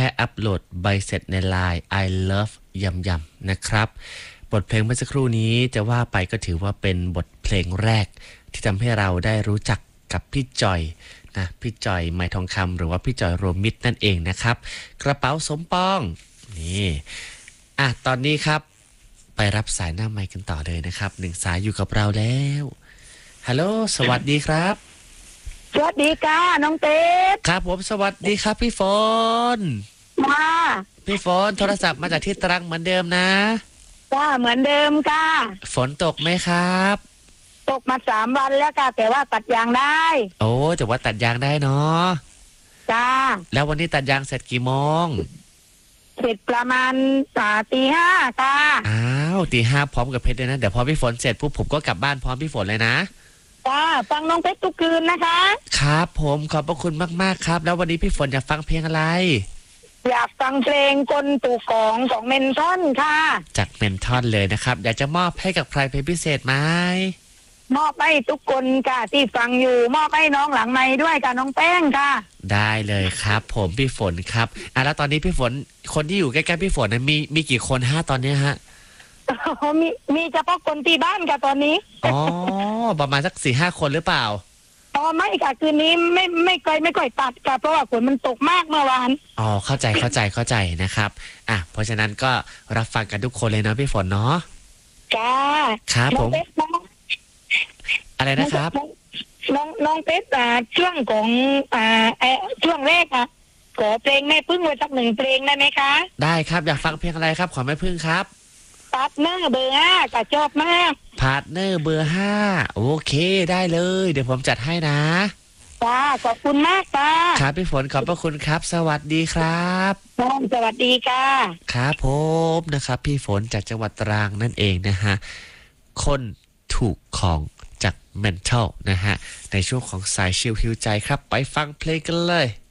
ค่อัปโหลดใบเสร็จใน LINE I love ยำยำนะครับบทเพลงเมื่อสักครู่นี้จะว่าไปก็ถือว่าเป็นบทเพลงแรกที่ทำให้เราได้รู้จักกับพี่จอยนะพี่จอยไม้ทองคำหรือว่าพี่จอยโรวมมิตรนั่นเองนะครับกระเป๋าสมปองนี่ตอนนี้ครับไปรับสายหน้าไมค์กันต่อเลยนะครับหนึ่งสายอยู่กับเราแล้วฮัลโหลสวัสดีครับสวัสดีค่ะน้องเต๊ดครับผมสวัสดีครับพี่ฝนมาพี่ฝนโทรศัพท์มาจากที่ตรังเหมือนเดิมนะค่ะเหมือนเดิมค่ะฝนตกไหมครับตกมา3 วันแล้วค่ะแต่ว่าตัดยางได้โอ้แต่ว่าตัดยางได้เนาะจ้าแล้ววันนี้ตัดยางเสร็จกี่โมงเสร็จประมาณตี 5ค่ะอ้าวตี 5พร้อมกับเพชรเลยนะเดี๋ยวพอพี่ฝนเสร็จปุ๊บผมก็กลับบ้านพร้อมพี่ฝนเลยนะจ้าฟังน้องเพชรทุกคืนนะคะครับผมขอบพระคุณมากๆครับแล้ววันนี้พี่ฝนอยากฟังเพลงอะไรอยากฟังเพลงคนตู่ของเมนทอนค่ะจากเมนทอนเลยนะครับอยากจะมอบให้กับใครเป็นพิเศษไหมมอบให้ทุกคนค่ะที่ฟังอยู่มอบให้น้องหลังไม้ด้วยค่ะน้องแป้งค่ะได้เลยครับผมพี่ฝนครับแล้วตอนนี้พี่ฝนคนที่อยู่ใกล้ๆพี่ฝนนะมีกี่คนตอนนี้ฮะมีเฉพาะคนที่บ้านค่ะตอนนี้อ๋อประมาณสัก4-5 คนหรือเปล่าไม่ค่ะคืนนี้ไม่ค่อยตัดค่ะเพราะว่าฝนมันตกมากเมื่อวานอ๋อเข้าใจนะครับเพราะฉะนั้นก็รับฟังกันทุกคนเลยเนาะพี่ฝนเนาะจ้าครับผมอะไรนะครับน้องเพชรช่วงของช่วงแรกขอเพลงแม่พึ่งไว้สัก1 เพลงได้ไหมคะได้ครับอยากฟังเพลงอะไรครับขอแม่พึ่งครับพาร์ทเนอร์เบอร์ 5ก็ชอบมากพาร์ทเนอร์เบอร์ 5โอเคได้เลยเดี๋ยวผมจัดให้นะจ้าขอบคุณมากค่ะครับพี่ฝนขอบพระคุณครับสวัสดีครับสวัสดีค่ะครับผมนะครับพี่ฝนจากจังหวัดตรังนั่นเองนะฮะคนถูกของจาก Mental นะฮะในช่วงของสายชิลฮิวใจครับไปฟังเพลงกันเลย